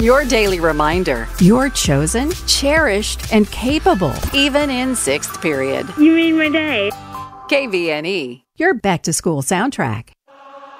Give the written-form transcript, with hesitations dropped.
Your daily reminder. You're chosen, cherished, and capable, even in sixth period. You made my day. KVNE, your back to school soundtrack.